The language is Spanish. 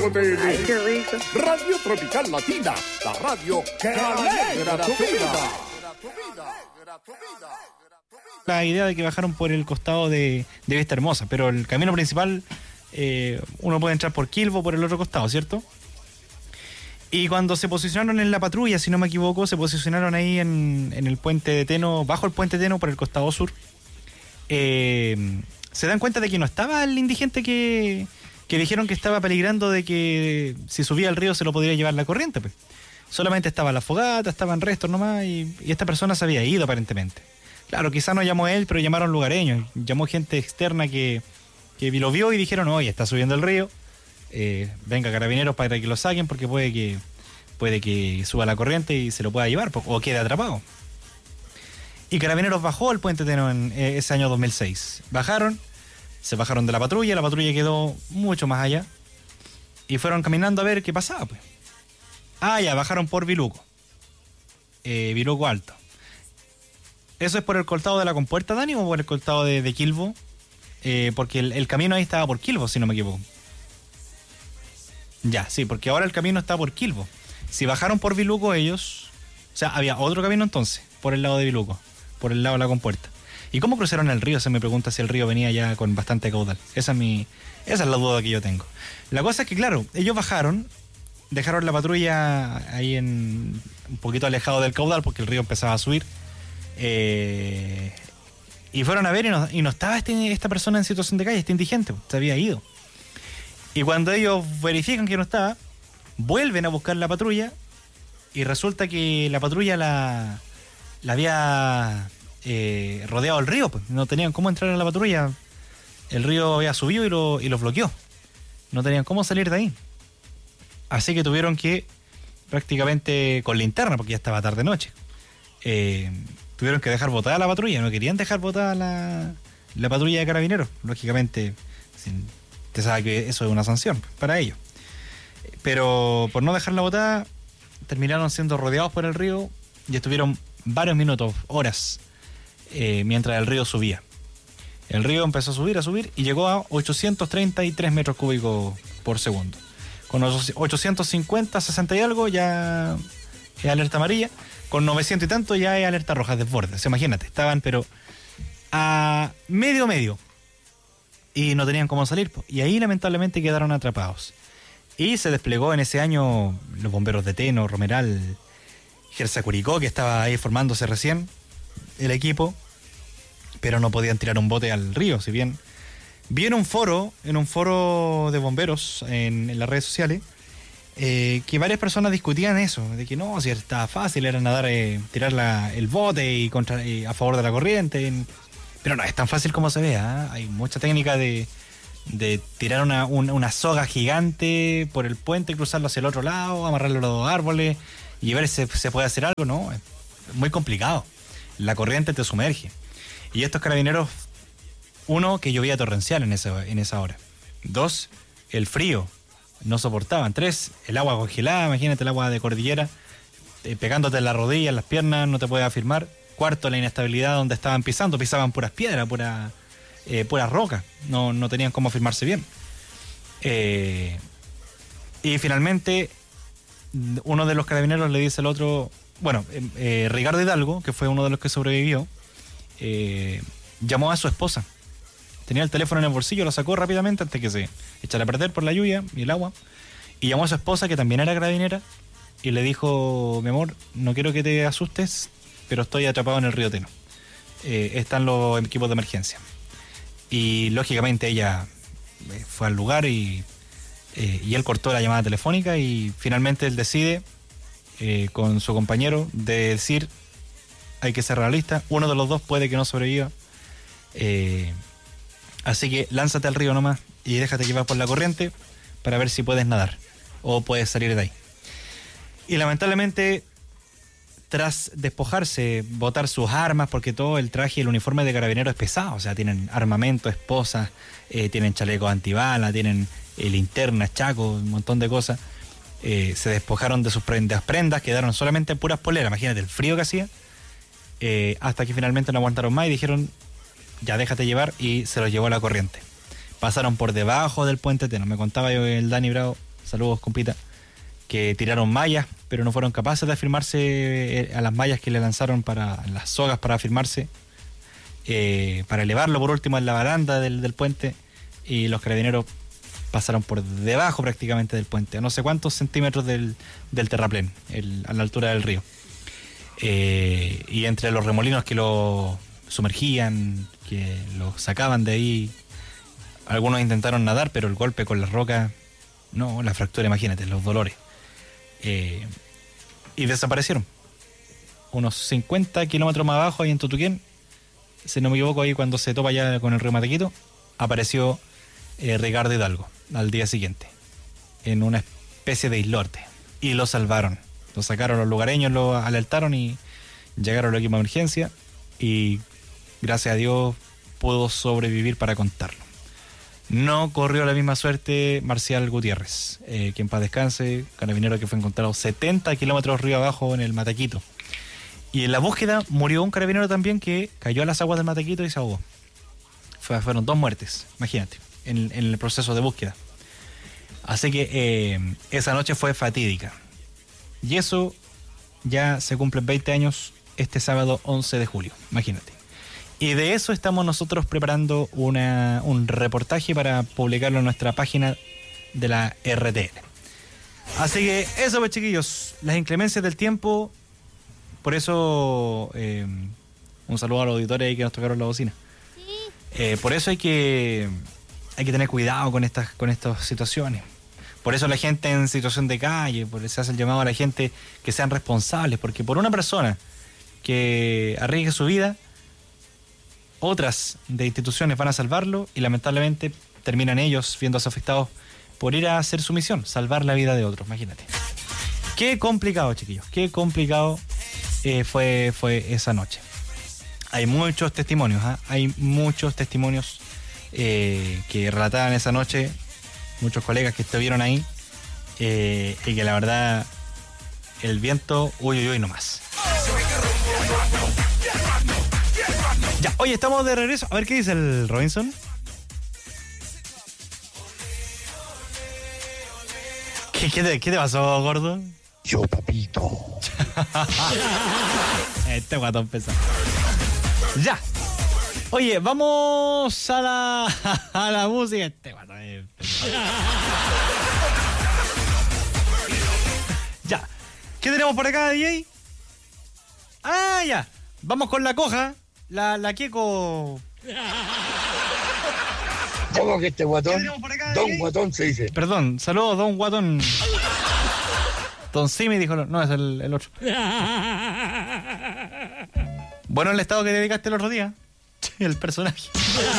Ay, qué rico. Radio Tropical Latina, la radio que alegra tu vida. La idea de que bajaron por el costado de Vista Hermosa, pero el camino principal uno puede entrar por Quilbo por el otro costado, ¿cierto? Y cuando se posicionaron en la patrulla, si no me equivoco, se posicionaron ahí en el puente de Teno, bajo el puente de Teno por el costado sur. Se dan cuenta de que no estaba el indigente que dijeron que estaba peligrando de que si subía al río se lo podría llevar la corriente, pues. Solamente estaba la fogata, estaban restos nomás y esta persona se había ido aparentemente. Claro, quizá no llamó él, pero llamaron lugareños, llamó gente externa que lo vio y dijeron, oye, está subiendo el río, venga Carabineros para que lo saquen porque puede que suba la corriente y se lo pueda llevar o quede atrapado. Y Carabineros bajó al puente Teno en ese año 2006. Se bajaron de la patrulla quedó mucho más allá y fueron caminando a ver qué pasaba, pues. Ya bajaron por Viluco, Viluco Alto. ¿Eso es por el costado de la compuerta, Dani, o por el costado de Quilbo? Porque el camino ahí estaba por Quilbo, si no me equivoco. Ya, sí, porque ahora el camino está por Quilbo. Si bajaron por Viluco ellos, o sea, había otro camino entonces, por el lado de Viluco, por el lado de la compuerta. ¿Y cómo cruzaron el río? Se me pregunta si el río venía ya con bastante caudal. Esa es la duda que yo tengo. La cosa es que, claro, ellos bajaron, dejaron la patrulla ahí un poquito alejado del caudal porque el río empezaba a subir. Y fueron a ver y no estaba esta persona en situación de calle, este indigente, se había ido. Y cuando ellos verifican que no estaba, vuelven a buscar la patrulla y resulta que la patrulla la había rodeado el río, pues. No tenían cómo entrar a la patrulla. El río había subido y los bloqueó. No tenían cómo salir de ahí. Así que tuvieron que, prácticamente con linterna, porque ya estaba tarde noche, tuvieron que dejar botada la patrulla. No querían dejar botada la patrulla de Carabineros. Lógicamente, te sabe que eso es una sanción para ellos. Pero por no dejarla botada, terminaron siendo rodeados por el río y estuvieron varios minutos, horas, mientras el río subía. El río empezó a subir y llegó a 833 metros cúbicos por segundo. Con 850, 60 y algo ya es alerta amarilla. Con 900 y tanto ya es alerta roja, desborde. Imagínate, estaban pero a medio. Y no tenían cómo salir. Y ahí lamentablemente quedaron atrapados. Y se desplegó en ese año los bomberos de Teno, Romeral, Jersacuricó, que estaba ahí formándose recién el equipo. Pero no podían tirar un bote al río, si bien vi en un foro de bomberos en las redes sociales, que varias personas discutían eso, de que no, si estaba fácil era nadar, tirar el bote y a favor de la corriente, pero no es tan fácil como se ve, ¿eh? Hay mucha técnica de tirar una soga gigante por el puente, cruzarlo hacia el otro lado, amarrarlo a los dos árboles y ver si se puede hacer algo, ¿no? Es muy complicado, la corriente te sumerge. Y estos Carabineros, uno, que llovía torrencial en esa hora. 2, el frío, no soportaban. 3, el agua congelada, imagínate el agua de cordillera, pegándote en la rodilla, en las piernas, no te puedes afirmar. 4, la inestabilidad donde estaban pisando, pisaban puras piedras, puras rocas, no tenían cómo afirmarse bien. Y finalmente, uno de los Carabineros le dice al otro, Ricardo Hidalgo, que fue uno de los que sobrevivió, llamó a su esposa. Tenía el teléfono en el bolsillo, lo sacó rápidamente antes que se echara a perder por la lluvia y el agua, y llamó a su esposa, que también era carabinera, y le dijo: mi amor, no quiero que te asustes, pero estoy atrapado en el río Teno, están los equipos de emergencia. Y lógicamente ella fue al lugar y él cortó la llamada telefónica y finalmente él decide, con su compañero, de decir: hay que ser realista, uno de los dos puede que no sobreviva, así que lánzate al río nomás y déjate llevar por la corriente para ver si puedes nadar o puedes salir de ahí. Y lamentablemente, tras despojarse, botar sus armas, porque todo el traje y el uniforme de carabinero es pesado, o sea, tienen armamento, esposas, tienen chalecos antibala, tienen linternas, chacos, un montón de cosas, se despojaron de sus prendas, quedaron solamente puras poleras, imagínate el frío que hacía. Hasta que finalmente no aguantaron más y dijeron: ya déjate llevar, y se los llevó a la corriente. Pasaron por debajo del puente Teno. Me contaba yo el Dani Bravo saludos compita, que tiraron mallas, pero no fueron capaces de afirmarse a las mallas que le lanzaron para las sogas para afirmarse, para elevarlo por último en la baranda del puente, y los carabineros pasaron por debajo prácticamente del puente, a no sé cuántos centímetros del terraplén, a la altura del río. Y entre los remolinos que lo sumergían, que lo sacaban de ahí, algunos intentaron nadar, pero el golpe con la roca, no, la fractura, imagínate, los dolores. Y desaparecieron. Unos 50 kilómetros más abajo, ahí en Tutuquén, si no me equivoco, ahí cuando se topa ya con el río Matequito, apareció Ricardo Hidalgo al día siguiente, en una especie de islote, y lo salvaron. Lo sacaron los lugareños, lo alertaron y llegaron los equipos de emergencia, y gracias a Dios pudo sobrevivir para contarlo. No corrió la misma suerte Marcial Gutiérrez, que en paz descanse, carabinero que fue encontrado 70 kilómetros río abajo en el Matequito. Y en la búsqueda murió un carabinero también que cayó a las aguas del Matequito y se ahogó. Fueron 2 muertes, imagínate, en el proceso de búsqueda. Así que esa noche fue fatídica. Y eso ya se cumplen 20 años este sábado 11 de julio, imagínate. Y de eso estamos nosotros preparando un reportaje para publicarlo en nuestra página de la RTL. Así que eso, pues, chiquillos, las inclemencias del tiempo. Por eso un saludo a los auditores ahí que nos tocaron la bocina. Por eso hay que tener cuidado con estas situaciones. Por eso la gente en situación de calle, por eso se hace el llamado a la gente que sean responsables, porque por una persona que arriesgue su vida, otras de instituciones van a salvarlo y lamentablemente terminan ellos viéndose afectados por ir a hacer su misión, salvar la vida de otros, imagínate. Qué complicado, chiquillos, qué complicado fue esa noche. Hay muchos testimonios, hay muchos testimonios que relataban esa noche, muchos colegas que estuvieron ahí, y que la verdad el viento, uy nomás. Ya, oye, estamos de regreso. A ver qué dice el Robinson. ¿Qué te pasó, gordo? Yo, papito. Este guatón pesado. Ya. Oye, vamos a la música. Este guatón es pesado. Ya. ¿Qué tenemos por acá, DJ? Ah, ya. Vamos con la coja. La Keko. ¿Cómo que este guatón? Don Guatón se dice. Perdón, saludos, Don Guatón. Don Simi dijo, no, es el otro. Bueno, el estado que dedicaste el otro día. El personaje.